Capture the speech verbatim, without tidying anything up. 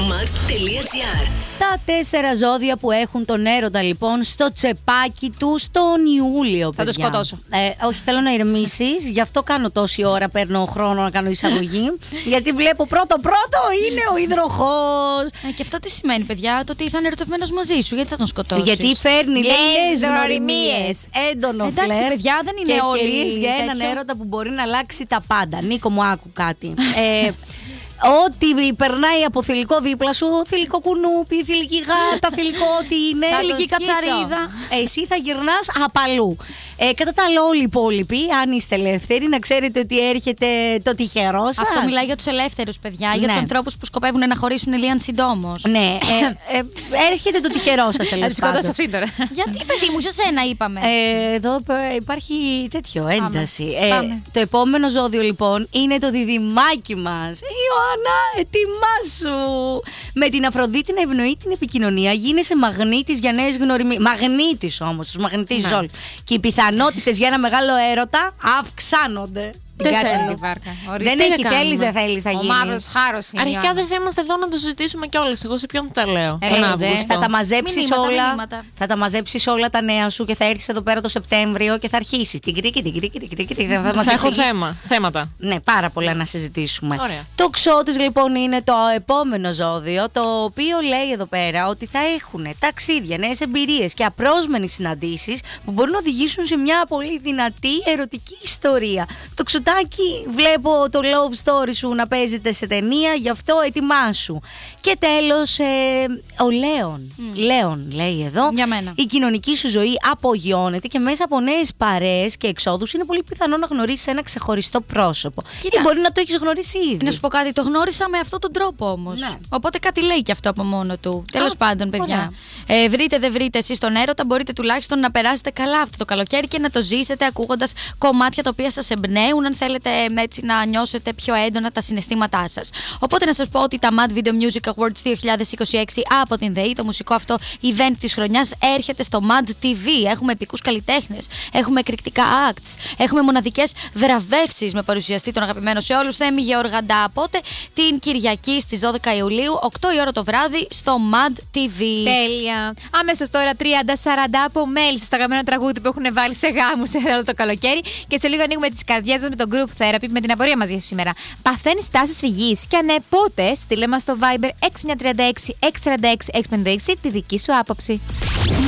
Mad.gr. Τα τέσσερα ζώδια που έχουν τον έρωτα λοιπόν στο τσεπάκι του στον Ιούλιο, παιδιά. Θα το σκοτώσω. Ε, όχι, θέλω να ηρεμήσεις. Γι' αυτό κάνω τόση ώρα, παίρνω χρόνο να κάνω εισαγωγή. Γιατί βλέπω πρώτο-πρώτο είναι ο υδροχός. Ε, και αυτό τι σημαίνει, παιδιά, το ότι θα είναι ερωτευμένος μαζί σου, γιατί θα τον σκοτώσεις? Γιατί φέρνει Νέες νέες γνωριμίες. γνωριμίες. Έντονο Εντάξει, φλερ. παιδιά, δεν είναι και όλοι ευκαιρίες για έναν τέτοιο. έρωτα που μπορεί να αλλάξει τα πάντα. Νίκο, μου άκου κάτι. ε, Ό,τι περνάει από θηλυκό δίπλα σου, θηλυκό κουνούπι, θηλυκή γάτα, θηλυκό ό,τι είναι. Θα θηλυκή τον σκίσω. κατσαρίδα. Εσύ θα γυρνάς απαλού. Ε, κατά τα άλλα, όλοι οι υπόλοιποι, αν είστε ελεύθεροι, να ξέρετε ότι έρχεται το τυχερό σας. Αυτό μιλάει για τους ελεύθερους, παιδιά. Για Ναι. τους ανθρώπους που σκοπεύουν να χωρίσουν Ηλίαν συντόμως. Ναι, ε, ε, έρχεται το τυχερό σας Θα τέλος τη σκοτώσω πάντων. αυτή τώρα. Γιατί, παιδί μου, σε σένα είπαμε. Ε, εδώ ε, υπάρχει τέτοιο ένταση. Ε, Πάμε. το επόμενο ζώδιο λοιπόν είναι το διδυμάκι μας. Ιωάννα, ετοιμάσου! Με την Αφροδίτη να ευνοεί την επικοινωνία, γίνεσαι μαγνήτης για νέες γνωριμίες. Μαγνήτης όμως, τους μαγνητίζεις Ναι. όλους. Και οι πιθανότητες για ένα μεγάλο έρωτα αυξάνονται. Δεν Κάτσε θέλω. με τη βάρκα. Ορίστε. Δεν Τι έχει, να θέλεις, κάνουμε? δεν θέλεις, θα Ο γίνει. μαύρος χάρος είναι. Αρχικά δεν θα είμαστε εδώ να το συζητήσουμε κιόλας. Εγώ σε ποιον τα λέω. Ε, Τον δε. Αύγουστο. Θα τα μαζέψεις Μηνύματα, όλα. μηνύματα. Θα τα μαζέψεις όλα τα νέα σου και θα έρθεις εδώ πέρα το Σεπτέμβριο και θα αρχίσεις. Την κρίκη, την κρίκη, την κρίκη. Θα, θα μας Θα έχω εξηγήσεις. θέμα, θέματα. Ναι, πάρα πολλά να συζητήσουμε. Ωραία. Το Ξώτης λοιπόν είναι το επόμενο ζώδιο, το οποίο λέει εδώ πέρα ότι θα έχουν ταξίδια, νέες εμπειρίες και απρόσμενες συναντήσεις που μπορούν να οδηγήσουν σε μια πολύ δυνατή ερωτική ιστορία. Το Ξωτάκι, βλέπω το love story σου να παίζεται σε ταινία, γι' αυτό ετοιμάσου. Και τέλος, ε, ο Λέων. Λέων λέει εδώ. Για μένα. Η κοινωνική σου ζωή απογειώνεται και μέσα από νέες παρέες και εξόδους είναι πολύ πιθανό να γνωρίσεις ένα ξεχωριστό πρόσωπο. Κοίτα. Ή μπορεί να το έχεις γνωρίσει ήδη. Να σου πω κάτι, το γνώρισα με αυτόν τον τρόπο όμως. Ναι. Οπότε κάτι λέει και αυτό από μόνο του. Τέλος Α, πάντων, παιδιά. Ε, βρείτε, δεν βρείτε εσείς τον έρωτα, μπορείτε τουλάχιστον να περάσετε καλά αυτό το καλοκαίρι και να το ζήσετε ακούγοντας κομμάτια τα οποία σας εμπνέουν, αν θέλετε ε, έτσι να νιώσετε πιο έντονα τα συναισθήματά σας. Οπότε να σας πω ότι τα Mad Video Music Awards δύο χιλιάδες είκοσι έξι από την ΔΕΗ, το μουσικό αυτό event της χρονιάς, έρχεται στο Mad τι βι. Έχουμε επικούς καλλιτέχνες, έχουμε εκρηκτικά acts, έχουμε μοναδικές βραβεύσεις με παρουσιαστή τον αγαπημένο σε όλους Θέμη Γεωργαντά. Οπότε την Κυριακή στις δώδεκα Ιουλίου, οκτώ η ώρα το βράδυ, στο Mad τι βι. Τέλεια. Αμέσως τώρα τριάντα σαράντα από μέλη στο αγαπημένο τραγούδι που έχουν βάλει σε γάμους σε όλο το καλοκαίρι. Και σε λίγο ανοίγουμε τις καρδιές μας με το group therapy με την απορία μας για σήμερα. Παθαίνεις τάσεις φυγής? Και αν ναι, πότε? Στείλε μας στο Viber έξι εννιά τρία έξι έξι τέσσερα έξι έξι πέντε έξι τη δική σου άποψη.